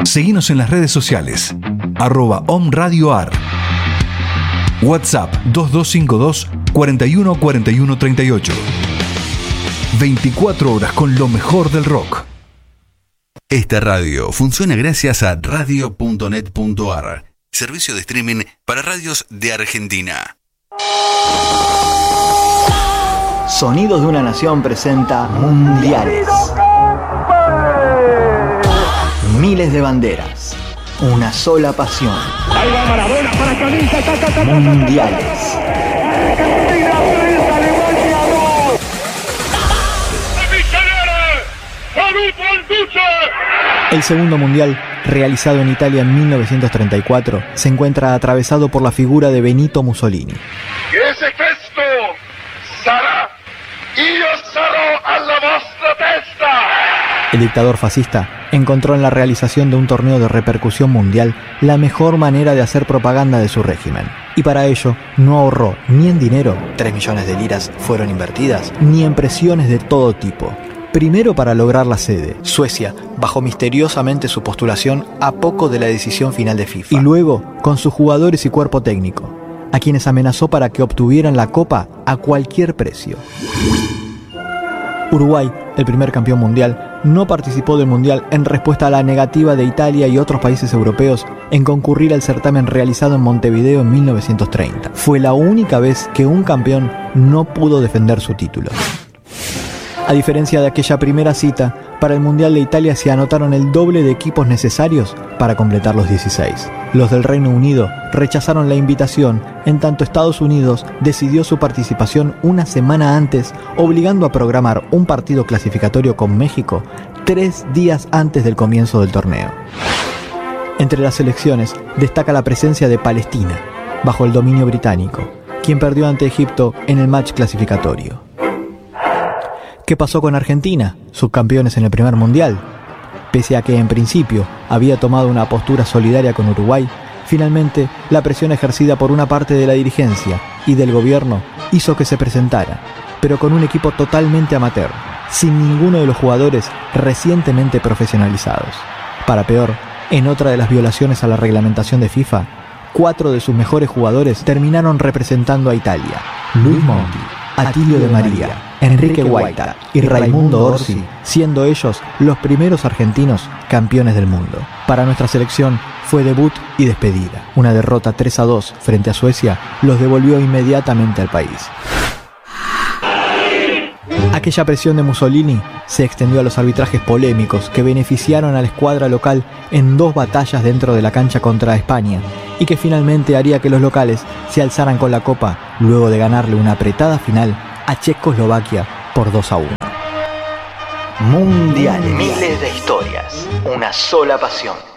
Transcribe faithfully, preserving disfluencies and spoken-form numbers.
Seguinos en las redes sociales, arroba omradioar. WhatsApp dos dos cinco dos, cuatro uno cuatro uno tres ocho. veinticuatro horas con lo mejor del rock. Esta radio funciona gracias a radio punto net punto a r, servicio de streaming para radios de Argentina. Sonidos de una Nación presenta Mundiales. Miles de banderas, una sola pasión. Mundiales. El segundo mundial, realizado en Italia en mil novecientos treinta y cuatro, se encuentra atravesado por la figura de Benito Mussolini. Ese gesto sarà, io sarò alla vostra testa. El dictador fascista encontró en la realización de un torneo de repercusión mundial la mejor manera de hacer propaganda de su régimen. Y para ello no ahorró ni en dinero, tres millones de liras fueron invertidas, ni en presiones de todo tipo. Primero, para lograr la sede, Suecia bajó misteriosamente su postulación a poco de la decisión final de FIFA. Y luego, con sus jugadores y cuerpo técnico, a quienes amenazó para que obtuvieran la copa a cualquier precio. Uruguay, el primer campeón mundial, no participó del mundial en respuesta a la negativa de Italia y otros países europeos en concurrir al certamen realizado en Montevideo en mil novecientos treinta. Fue la única vez que un campeón no pudo defender su título. A diferencia de aquella primera cita, para el Mundial de Italia se anotaron el doble de equipos necesarios para completar los dieciséis. Los del Reino Unido rechazaron la invitación, en tanto Estados Unidos decidió su participación una semana antes, obligando a programar un partido clasificatorio con México tres días antes del comienzo del torneo. Entre las selecciones destaca la presencia de Palestina, bajo el dominio británico, quien perdió ante Egipto en el match clasificatorio. ¿Qué pasó con Argentina, subcampeones en el primer mundial? Pese a que en principio había tomado una postura solidaria con Uruguay, finalmente la presión ejercida por una parte de la dirigencia y del gobierno hizo que se presentara, pero con un equipo totalmente amateur, sin ninguno de los jugadores recientemente profesionalizados. Para peor, en otra de las violaciones a la reglamentación de FIFA, cuatro de sus mejores jugadores terminaron representando a Italia: Luis Monti, Atilio de María, Enrique Guaita y Raimundo Orsi, siendo ellos los primeros argentinos campeones del mundo. Para nuestra selección fue debut y despedida. Una derrota tres a dos frente a Suecia los devolvió inmediatamente al país. Aquella presión de Mussolini se extendió a los arbitrajes polémicos que beneficiaron a la escuadra local en dos batallas dentro de la cancha contra España, y que finalmente haría que los locales se alzaran con la copa luego de ganarle una apretada final a Checoslovaquia por dos a uno. Mundiales. Miles de historias, una sola pasión.